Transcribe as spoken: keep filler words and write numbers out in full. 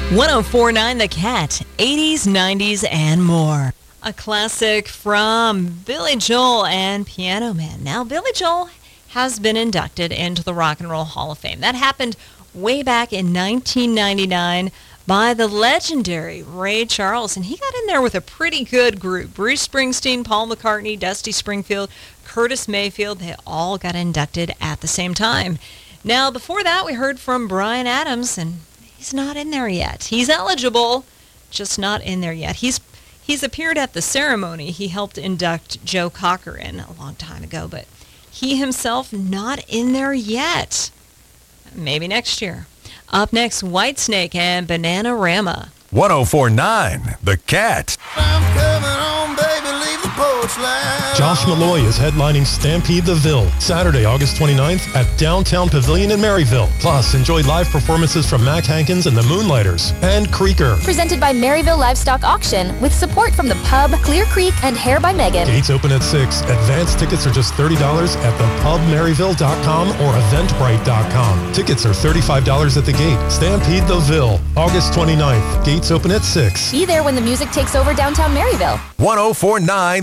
one oh four point nine The Cat, eighties, nineties, and more. A classic from Billy Joel and Piano Man. Now, Billy Joel has been inducted into the Rock and Roll Hall of Fame. That happened way back in nineteen ninety-nine by the legendary Ray Charles, and he got in there with a pretty good group. Bruce Springsteen, Paul McCartney, Dusty Springfield, Curtis Mayfield, they all got inducted at the same time. Now, before that, we heard from Bryan Adams, and he's not in there yet. He's eligible, just not in there yet. He's he's appeared at the ceremony. He helped induct Joe Cocker in a long time ago, but he himself not in there yet. Maybe next year. Up next, Whitesnake and Bananarama. one oh four point nine The Cat. I'm coming home, baby, leave the porch light. Josh Malloy is headlining Stampede the Ville, Saturday, August twenty-ninth at Downtown Pavilion in Maryville. Plus, enjoy live performances from Mac Hankins and the Moonlighters and Creaker. Presented by Maryville Livestock Auction with support from the Pub, Clear Creek, and Hair by Megan. Gates open at six. Advance tickets are just thirty dollars at the pub maryville dot com or eventbrite dot com. Tickets are thirty-five dollars at the gate. Stampede the Ville, August twenty-ninth. Gates open at six. Be there when the music takes over downtown Maryville. one oh four point nine